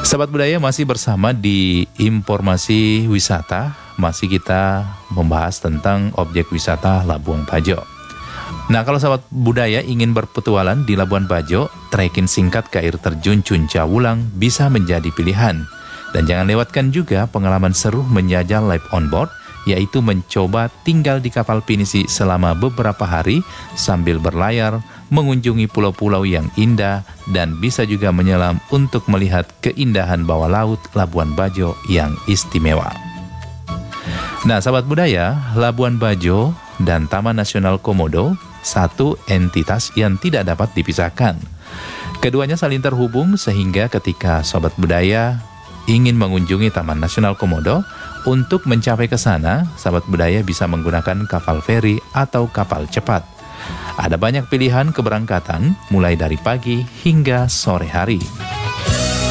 Sahabat budaya masih bersama di informasi wisata, masih kita membahas tentang objek wisata Labuan Bajo. Nah, kalau sahabat budaya ingin berpetualang di Labuan Bajo, trekking singkat ke air terjun Cunca Wulang bisa menjadi pilihan. Dan jangan lewatkan juga pengalaman seru menjajal live on board, yaitu mencoba tinggal di kapal pinisi selama beberapa hari sambil berlayar, mengunjungi pulau-pulau yang indah, dan bisa juga menyelam untuk melihat keindahan bawah laut Labuan Bajo yang istimewa. Nah, sahabat budaya, Labuan Bajo dan Taman Nasional Komodo satu entitas yang tidak dapat dipisahkan. Keduanya saling terhubung sehingga ketika sahabat budaya ingin mengunjungi Taman Nasional Komodo, untuk mencapai ke sana, sahabat budaya bisa menggunakan kapal feri atau kapal cepat. Ada banyak pilihan keberangkatan mulai dari pagi hingga sore hari.